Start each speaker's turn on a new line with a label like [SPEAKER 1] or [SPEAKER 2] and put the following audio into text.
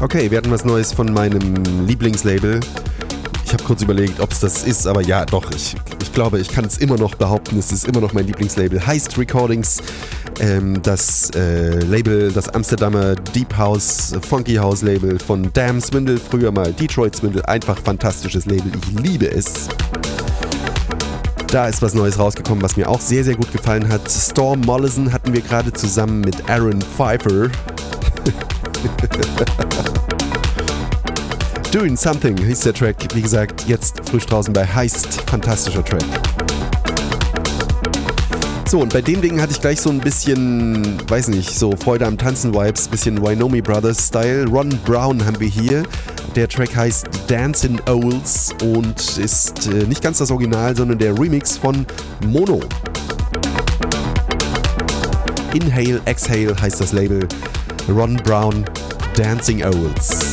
[SPEAKER 1] Okay, wir hatten was Neues von meinem Lieblingslabel. Ich habe kurz überlegt, ob es das ist, aber ja, doch, ich glaube, ich kann es immer noch behaupten, es ist immer noch mein Lieblingslabel. Heist Recordings, das Label, das Amsterdamer Deep House, Funky House Label von Damn Swindle, früher mal Detroit Swindle, einfach fantastisches Label, ich liebe es. Da ist was Neues rausgekommen, was mir auch sehr, sehr gut gefallen hat. Storm Mollison hatten wir gerade zusammen mit Aaron Pfeiffer. Doing Something hieß der Track. Wie gesagt, jetzt frisch draußen bei Heist. Fantastischer Track. So, und bei dem Ding hatte ich gleich so ein bisschen, weiß nicht, so Freude am Tanzen-Vibes, bisschen Wynomi Brothers-Style. Ron Brown haben wir hier. Der Track heißt Dancin' Owls und ist nicht ganz das Original, sondern der Remix von Mono. Inhale, Exhale heißt das Label. Ron Brown, Dancing Owls.